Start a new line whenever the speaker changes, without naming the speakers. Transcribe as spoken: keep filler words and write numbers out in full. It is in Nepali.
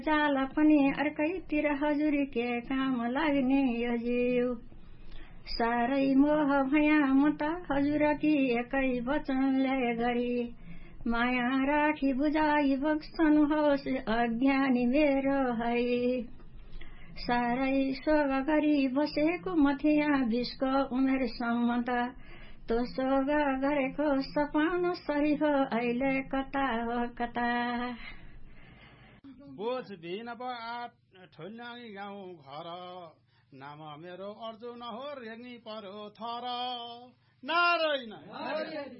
चाल पनि अर्कैतिर हजुर के काम लाग्ने यो जीव सारै मोह भया म त हजुर कि एकै वचनले गरी माया राखी बुझाई बक्सनुहोस् अज्ञानी मेरो है सारै सोग गरी बसेको मथिया बिसको उमेरसम्म त तो सोग गरेको सपाउनु सही हो अहिले कता हो कता
बोझ बिन आठ ठुल्याङ्गी गाउँ घर नाम मेरो अर्जुन हो रेग्मी परो थर नारायण